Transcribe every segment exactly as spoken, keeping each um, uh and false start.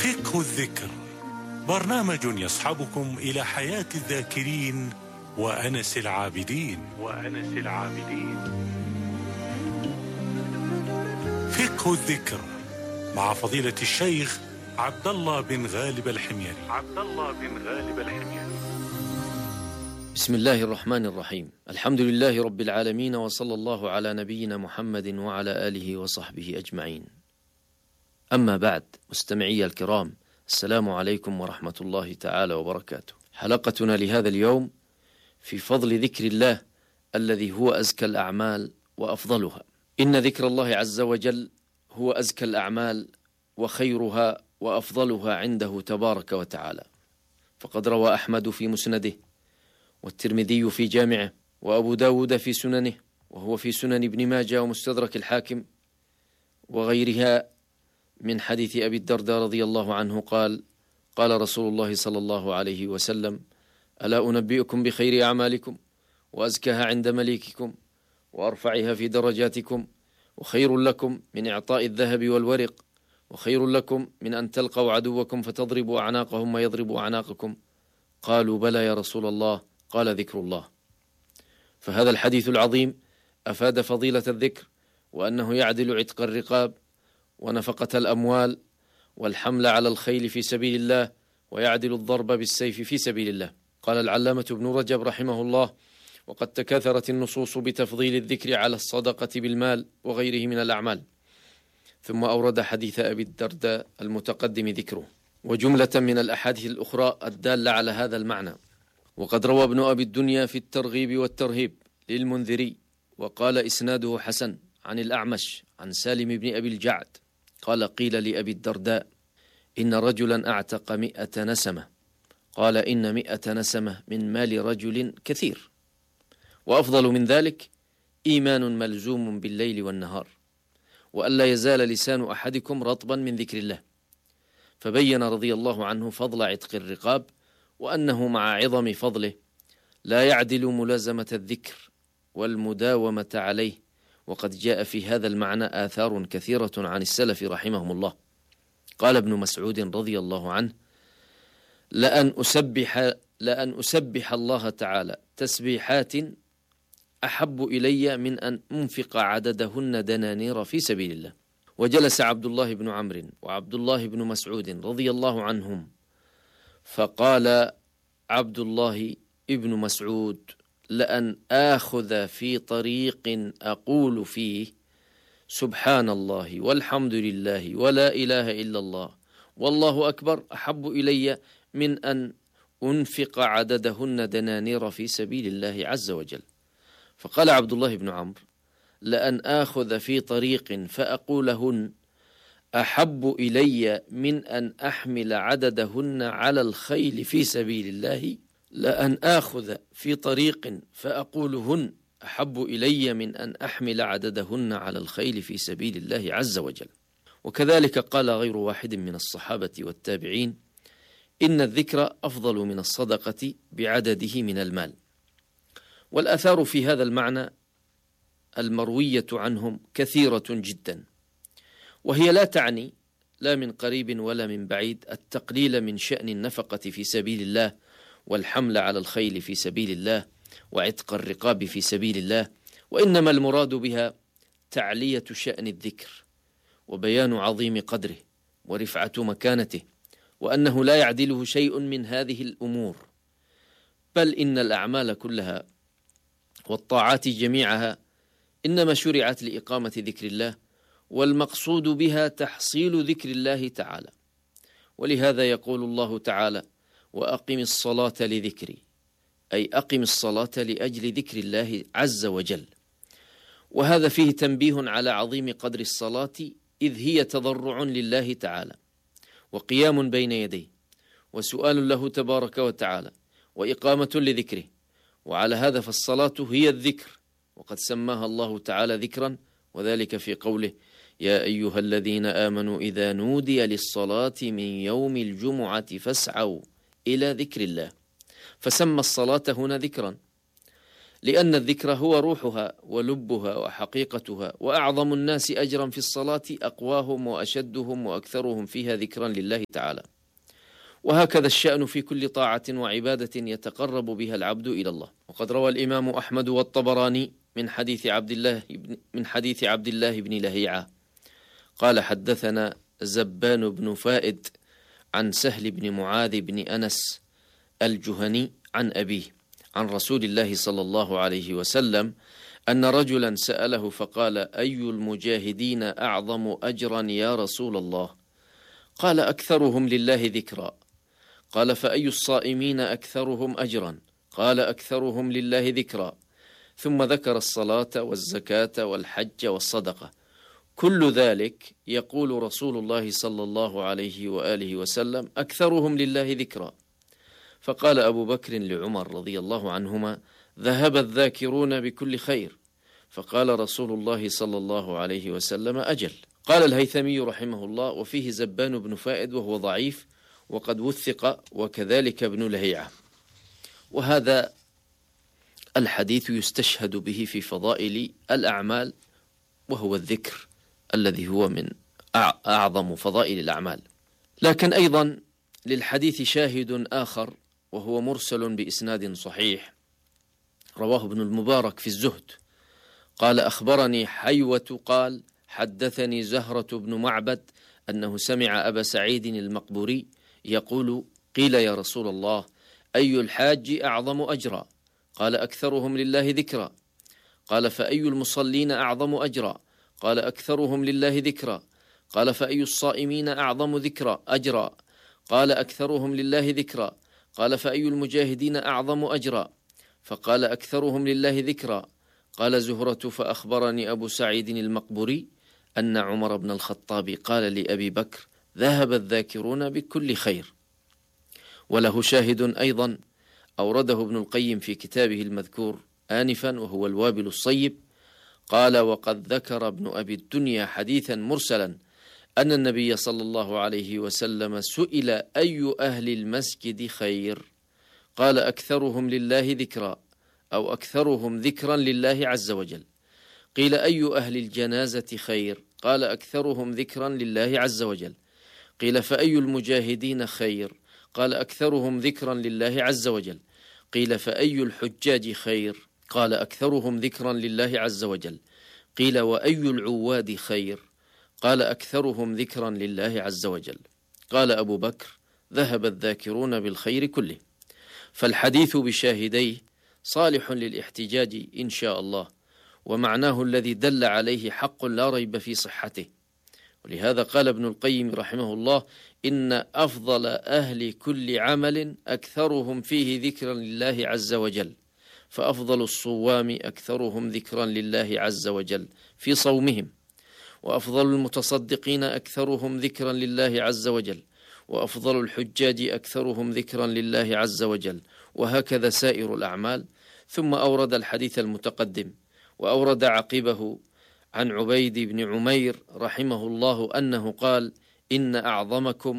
فقه الذكر، برنامج يصحبكم إلى حياة الذاكرين وأنس العابدين وأنس العابدين. فقه الذكر مع فضيلة الشيخ عبد الله بن غالب الحميري. عبد الله بن غالب الحميري. بسم الله الرحمن الرحيم. الحمد لله رب العالمين، وصلى الله على نبينا محمد وعلى آله وصحبه أجمعين. أما بعد، مستمعي الكرام، السلام عليكم ورحمة الله تعالى وبركاته. حلقتنا لهذا اليوم في فضل ذكر الله الذي هو أزكى الأعمال وأفضلها. إن ذكر الله عز وجل هو أزكى الأعمال وخيرها وأفضلها عنده تبارك وتعالى. فقد روى أحمد في مسنده، والترمذي في جامعه، وأبو داود في سننه، وهو في سنن ابن ماجه ومستدرك الحاكم وغيرها، من حديث أبي الدرداء رضي الله عنه قال: قال رسول الله صلى الله عليه وسلم: ألا أنبئكم بخير أعمالكم وأزكاها عند مليككم وأرفعها في درجاتكم، وخير لكم من إعطاء الذهب والورق، وخير لكم من أن تلقوا عدوكم فتضربوا أعناقهم ويضربوا أعناقكم. قالوا: بلى يا رسول الله. قال: ذكر الله. فهذا الحديث العظيم أفاد فضيلة الذكر، وأنه يعدل عتق الرقاب ونفقة الأموال والحمل على الخيل في سبيل الله، ويعدل الضرب بالسيف في سبيل الله. قال العلامة ابن رجب رحمه الله: وقد تكاثرت النصوص بتفضيل الذكر على الصدقة بالمال وغيره من الأعمال. ثم أورد حديث أبي الدرداء المتقدم ذكره، وجملة من الأحاديث الأخرى الدالة على هذا المعنى. وقد روى ابن أبي الدنيا في الترغيب والترهيب للمنذري، وقال إسناده حسن، عن الأعمش عن سالم بن أبي الجعد قال: قيل لأبي الدرداء: إن رجلا أعتق مئة نسمة. قال: إن مئة نسمة من مال رجل كثير، وأفضل من ذلك إيمان ملزوم بالليل والنهار، وألا يزال لسان أحدكم رطبا من ذكر الله. فبين رضي الله عنه فضل عتق الرقاب، وأنه مع عظم فضله لا يعدل ملازمة الذكر والمداومة عليه. وقد جاء في هذا المعنى آثار كثيرة عن السلف رحمهم الله. قال ابن مسعود رضي الله عنه: لأن أسبح, لأن أسبح الله تعالى تسبيحات أحب إلي من أن أنفق عددهن دنانير في سبيل الله. وجلس عبد الله بن عمرو وعبد الله بن مسعود رضي الله عنهم، فقال عبد الله بن مسعود: لأن آخذ في طريق أقول فيه سبحان الله والحمد لله ولا إله إلا الله والله أكبر أحب إلي من أن أنفق عددهن دنانير في سبيل الله عز وجل. فقال عبد الله بن عمرو: لأن آخذ في طريق فأقولهن أحب إلي من أن أحمل عددهن على الخيل في سبيل الله لأن آخذ في طريق فأقولهن أحب إلي من أن أحمل عددهن على الخيل في سبيل الله عز وجل. وكذلك قال غير واحد من الصحابة والتابعين: إن الذكر أفضل من الصدقة بعدده من المال. والآثار في هذا المعنى المروية عنهم كثيرة جدا، وهي لا تعني لا من قريب ولا من بعيد التقليل من شأن النفقة في سبيل الله، والحمل على الخيل في سبيل الله، وعتق الرقاب في سبيل الله، وإنما المراد بها تعلية شأن الذكر، وبيان عظيم قدره ورفعة مكانته، وأنه لا يعدله شيء من هذه الأمور، بل إن الأعمال كلها والطاعات جميعها إنما شرعت لإقامة ذكر الله، والمقصود بها تحصيل ذكر الله تعالى. ولهذا يقول الله تعالى: وأقم الصلاة لذكري، أي أقم الصلاة لأجل ذكر الله عز وجل. وهذا فيه تنبيه على عظيم قدر الصلاة، إذ هي تضرع لله تعالى وقيام بين يديه وسؤال له تبارك وتعالى وإقامة لذكره. وعلى هذا فالصلاة هي الذكر، وقد سماها الله تعالى ذكرا، وذلك في قوله: يا أيها الذين آمنوا إذا نودي للصلاة من يوم الجمعة فاسعوا إلى ذكر الله. فسمى الصلاة هنا ذكرا، لأن الذكر هو روحها ولبها وحقيقتها، وأعظم الناس أجرا في الصلاة أقواهم وأشدهم وأكثرهم فيها ذكرا لله تعالى. وهكذا الشأن في كل طاعة وعبادة يتقرب بها العبد إلى الله. وقد روى الإمام أحمد والطبراني من حديث عبد الله من حديث عبد الله بن لهيعة قال: حدثنا زبان بن فائد عن سهل بن معاذ بن أنس الجهني عن أبيه عن رسول الله صلى الله عليه وسلم أن رجلا سأله فقال: أي المجاهدين أعظم أجرا يا رسول الله؟ قال: أكثرهم لله ذكرا. قال: فأي الصائمين أكثرهم أجرا؟ قال: أكثرهم لله ذكرا. ثم ذكر الصلاة والزكاة والحج والصدقة. كل ذلك يقول رسول الله صلى الله عليه وآله وسلم: أكثرهم لله ذكرا. فقال أبو بكر لعمر رضي الله عنهما: ذهب الذاكرون بكل خير. فقال رسول الله صلى الله عليه وسلم: أجل. قال الهيثمي رحمه الله: وفيه زبان بن فائد وهو ضعيف وقد وثق، وكذلك ابن لهيعة. وهذا الحديث يستشهد به في فضائل الأعمال، وهو الذكر الذي هو من أعظم فضائل الأعمال. لكن أيضا للحديث شاهد آخر، وهو مرسل بإسناد صحيح، رواه ابن المبارك في الزهد قال: أخبرني حيوة قال: حدثني زهرة بن معبد أنه سمع أبا سعيد المقبوري يقول: قيل يا رسول الله، أي الحاج أعظم أجرا؟ قال: أكثرهم لله ذكرا. قال: فأي المصلين أعظم أجرا؟ قال: أكثرهم لله ذكرا. قال: فأي الصائمين أعظم ذكرا أجرا؟ قال: أكثرهم لله ذكرا. قال: فأي المجاهدين أعظم أجرا؟ فقال: أكثرهم لله ذكرا. قال زهرة: فأخبرني أبو سعيد المقبوري أن عمر بن الخطاب قال لأبي بكر: ذهب الذاكرون بكل خير. وله شاهد أيضا أورده ابن القيم في كتابه المذكور آنفا، وهو الوابل الصيب. قال: وقد ذكر ابن أبي الدنيا حديثا مرسلا أن النبي صلى الله عليه وسلم سئل: أي أهل المسجد خير؟ قال: أكثرهم لله ذكرا، أو أكثرهم ذكرا لله عز وجل. قيل: أي أهل الجنازة خير؟ قال: أكثرهم ذكرا لله عز وجل. قيل: فأي المجاهدين خير؟ قال: أكثرهم ذكرا لله عز وجل. قيل: فأي الحجاج خير؟ قال: أكثرهم ذكرا لله عز وجل. قيل: وأي العواد خير؟ قال: أكثرهم ذكرا لله عز وجل. قال أبو بكر: ذهب الذاكرون بالخير كله. فالحديث بشاهديه صالح للاحتجاج إن شاء الله، ومعناه الذي دل عليه حق لا ريب في صحته. ولهذا قال ابن القيم رحمه الله: إن أفضل أهل كل عمل أكثرهم فيه ذكرا لله عز وجل، فأفضل الصوام أكثرهم ذكرا لله عز وجل في صومهم، وأفضل المتصدقين أكثرهم ذكرا لله عز وجل، وأفضل الحجاج أكثرهم ذكرا لله عز وجل، وهكذا سائر الأعمال. ثم أورد الحديث المتقدم، وأورد عقبه عن عبيد بن عمير رحمه الله أنه قال: إن أعظمكم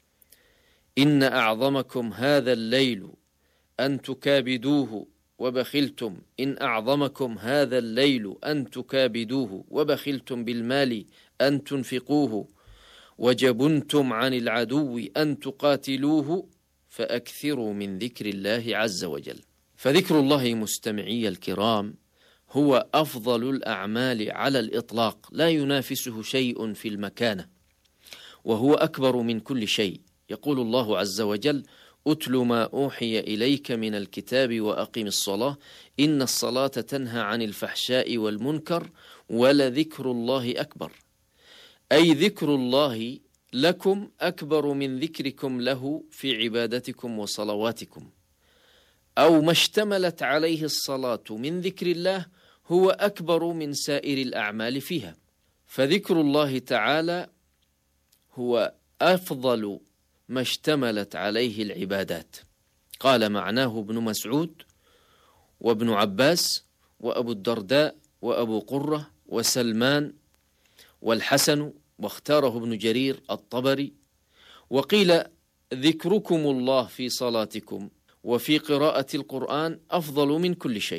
إن أعظمكم هذا الليل أن تكابدوه وبخلتم إن أعظمكم هذا الليل أن تكابدوه وبخلتم بالمال أن تنفقوه وجبنتم عن العدو أن تقاتلوه فأكثروا من ذكر الله عز وجل. فذكر الله مستمعي الكرام هو أفضل الأعمال على الإطلاق، لا ينافسه شيء في المكانة، وهو أكبر من كل شيء. يقول الله عز وجل: أتل ما أوحي إليك من الكتاب وأقم الصلاة إن الصلاة تنهى عن الفحشاء والمنكر ولذكر الله أكبر. أي ذكر الله لكم أكبر من ذكركم له في عبادتكم وصلواتكم، أو ما اشتملت عليه الصلاة من ذكر الله هو أكبر من سائر الأعمال فيها. فذكر الله تعالى هو أفضل ما اشتملت عليه العبادات. قال معناه ابن مسعود وابن عباس وأبو الدرداء وأبو قرة وسلمان والحسن، واختاره ابن جرير الطبري. وقيل: ذكركم الله في صلاتكم وفي قراءة القرآن أفضل من كل شيء.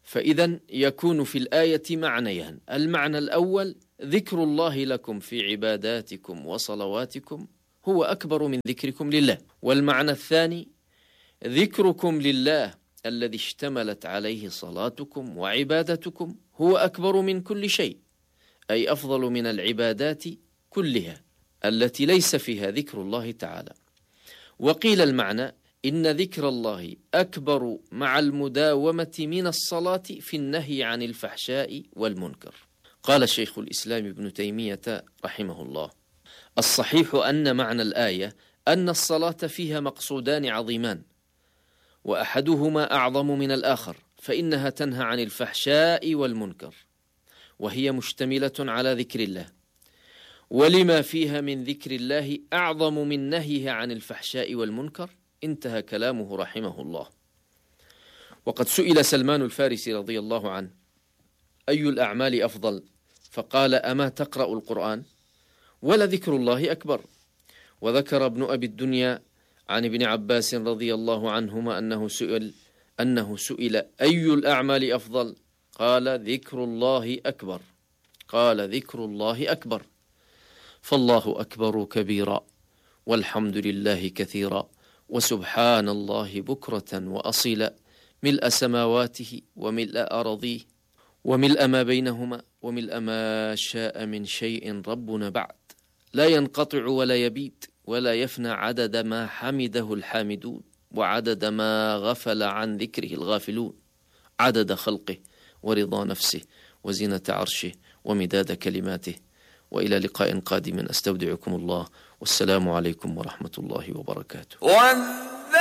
فإذا يكون في الآية معنيان: المعنى الأول ذكر الله لكم في عباداتكم وصلواتكم هو أكبر من ذكركم لله، والمعنى الثاني ذكركم لله الذي اشتملت عليه صلاتكم وعبادتكم هو أكبر من كل شيء، أي أفضل من العبادات كلها التي ليس فيها ذكر الله تعالى. وقيل المعنى إن ذكر الله أكبر مع المداومة من الصلاة في النهي عن الفحشاء والمنكر. قال شيخ الإسلام ابن تيمية رحمه الله: الصحيح أن معنى الآية أن الصلاة فيها مقصودان عظيمان، وأحدهما أعظم من الآخر، فإنها تنهى عن الفحشاء والمنكر، وهي مشتملة على ذكر الله، ولما فيها من ذكر الله أعظم من نهيها عن الفحشاء والمنكر. انتهى كلامه رحمه الله. وقد سئل سلمان الفارسي رضي الله عنه: أي الأعمال أفضل؟ فقال: أما تقرأ القرآن؟ ولذكر الله أكبر. وذكر ابن أبي الدنيا عن ابن عباس رضي الله عنهما أنه سئل أنه سئل أي الأعمال أفضل؟ قال: ذكر الله أكبر. قال: ذكر الله أكبر. فالله أكبر كبيرا، والحمد لله كثيرا، وسبحان الله بكرة وأصيلا، ملء سماواته وملء أراضيه وملء ما بينهما وملء ما شاء من شيء ربنا بعد، لا ينقطع ولا يبيد ولا يفنى، عدد ما حمده الحامدون وعدد ما غفل عن ذكره الغافلون، عدد خلقه ورضا نفسه وزنة عرشه ومداد كلماته. وإلى لقاء قادم، أستودعكم الله، والسلام عليكم ورحمة الله وبركاته.